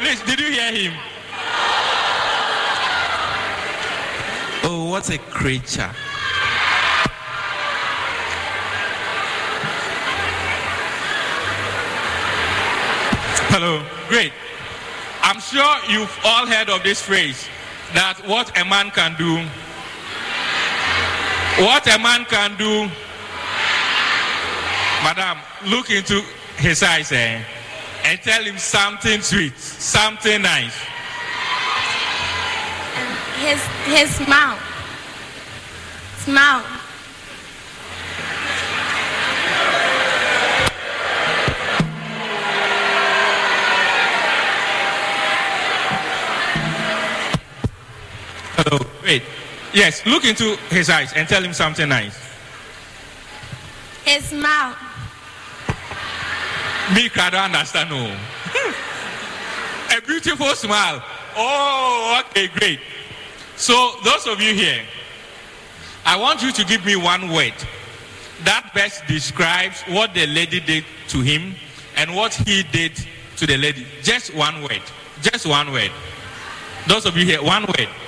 Please, did you hear him? Oh, what a creature. Hello. Great. I'm sure you've all heard of this phrase, that what a man can do, what a man can do. Madam, look into his eyes and tell him something sweet, something nice. His mouth. Smile. Hello. Wait. Yes, look into his eyes and tell him something nice. His mouth. Me, I don't understand. No. A beautiful smile. Oh, okay, great. So, those of you here, I want you to give me one word that best describes what the lady did to him and what he did to the lady. Just one word. Just one word. Those of you here, one word.